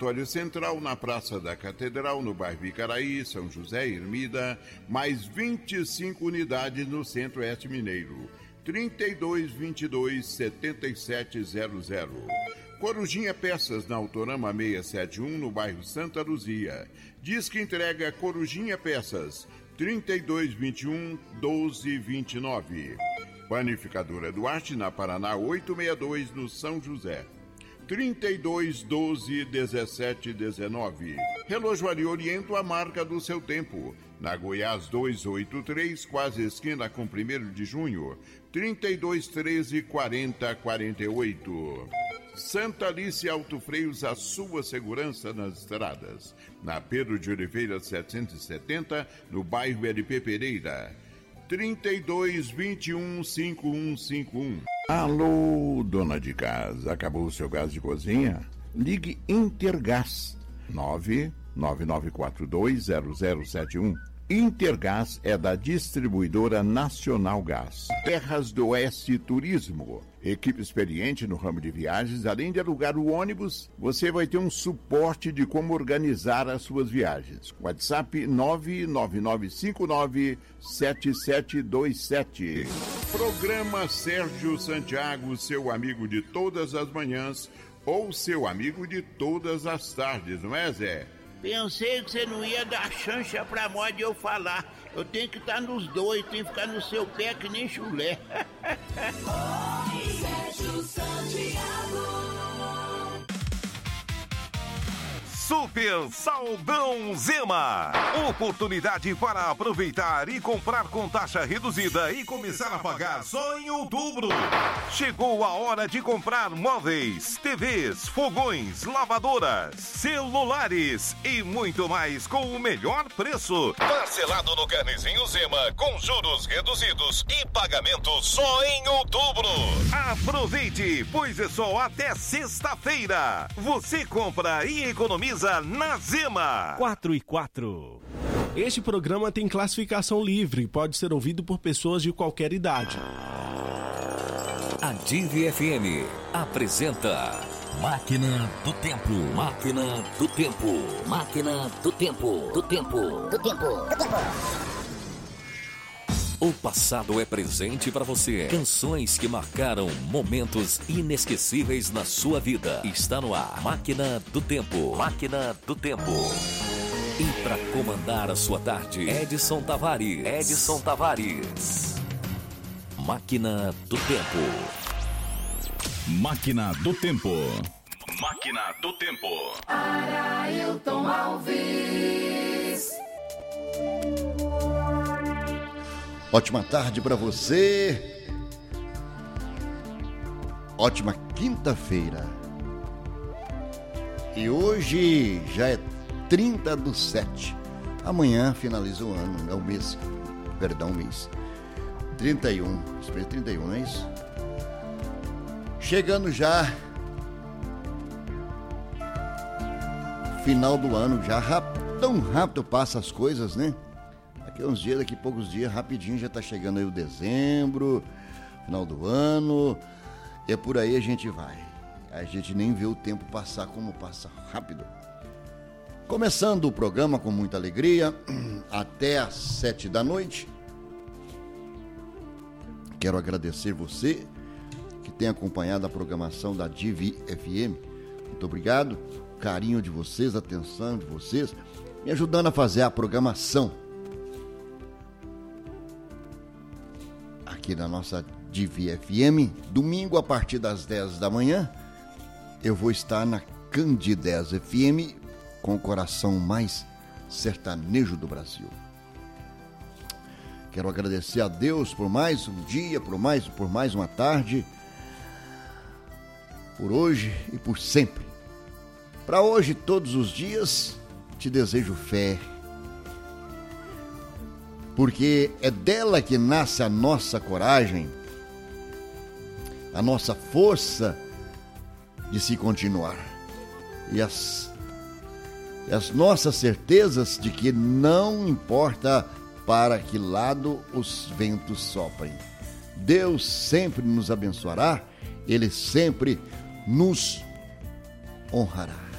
Laboratório Central, na Praça da Catedral, no bairro Icaraí, São José, Ermida, mais 25 unidades no Centro-Oeste Mineiro. 3222-7700. Corujinha Peças, na Autorama 671, no bairro Santa Luzia. Diz que entrega Corujinha Peças, 3221-1229. Panificadora Duarte, na Paraná 862, no São José. 3212-1719. Relojoaria Oriento, a marca do seu tempo. Na Goiás 283, quase esquina com 1º de junho. 3213-4048. Santa Alice Autofreios, a sua segurança nas estradas. Na Pedro de Oliveira 770, no bairro LP Pereira. 3221-5151. Alô, dona de casa, acabou o seu gás de cozinha? Ligue Intergás 999420071. Intergás é da Distribuidora Nacional Gás. Terras do Oeste Turismo. Equipe experiente no ramo de viagens, além de alugar o ônibus, você vai ter um suporte de como organizar as suas viagens. WhatsApp 999597727. Programa Sérgio Santiago, seu amigo de todas as manhãs ou seu amigo de todas as tardes, não é, Zé? Pensei que você não ia dar chancha pra moda de eu falar. Eu tenho que estar nos dois, tenho que ficar no seu pé que nem chulé. Sérgio Santiago. Super Saldão Zema. Oportunidade para aproveitar e comprar com taxa reduzida e começar a pagar só em outubro. Chegou a hora de comprar móveis, TVs, fogões, lavadoras, celulares e muito mais com o melhor preço. Parcelado no Carnezinho Zema com juros reduzidos e pagamento só em outubro. Aproveite, pois é só até sexta-feira. Você compra e economiza na Zema. 4 e 4. Este programa tem classificação livre e pode ser ouvido por pessoas de qualquer idade. A Divi FM apresenta Máquina do Tempo. Máquina do Tempo. Máquina do Tempo. Do Tempo. Do Tempo. Do Tempo. O passado é presente para você. Canções que marcaram momentos inesquecíveis na sua vida. Está no ar. Máquina do Tempo. Máquina do Tempo. E para comandar a sua tarde, Edson Tavares. Edson Tavares. Máquina do Tempo. Máquina do Tempo. Máquina do Tempo. Arailton Alves. Ótima tarde para você. Ótima quinta-feira. E hoje já é 30/7. Amanhã finaliza o ano, é o mês. Perdão, mês. 31. 31, não é isso? Chegando já. Final do ano, já tão rápido passa as coisas, né? Daqui uns dias, daqui poucos dias, rapidinho já tá chegando aí o dezembro, final do ano, e é por aí a gente vai. A gente nem vê o tempo passar como passa rápido. Começando o programa com muita alegria, até às 7 da noite. Quero agradecer você que tem acompanhado a programação da Divi FM. Muito obrigado, carinho de vocês, atenção de vocês, me ajudando a fazer a programação aqui na nossa Divi FM. Domingo, a partir das 10 da manhã, eu vou estar na Candidez FM, com o coração mais sertanejo do Brasil. Quero agradecer a Deus por mais um dia, por mais uma tarde, por hoje e por sempre. Para hoje, todos os dias, te desejo fé, porque é dela que nasce a nossa coragem, a nossa força de se continuar e as nossas certezas de que não importa para que lado os ventos soprem, Deus sempre nos abençoará, Ele sempre nos honrará.